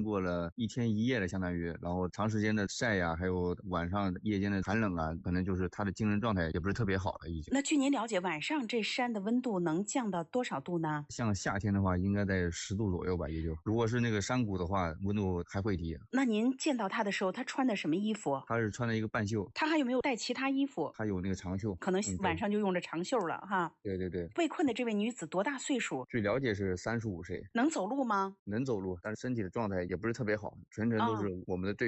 过了1天1夜的，相当于，然后长时间的晒呀，还有晚上夜间的寒冷啊，可能就是他的精神状态也不是特别好了已经。 那据您了解，晚上这山的温度能降到多少度呢？ 像夏天的话，应该在10度左右吧，也就。如果是那个山谷的话，温度还会低。 那您见到他的时候，他穿的什么衣服？ 他是穿的一个半袖。 他还有没有带其他衣服？ 他有那个长袖。 可能晚上就用着长袖了哈。 对对对。 被困的这位女子多大岁数？ 据了解是35岁。 能走路吗？ 能走路，但是身体的状态也不是特别好，全程都是我们的队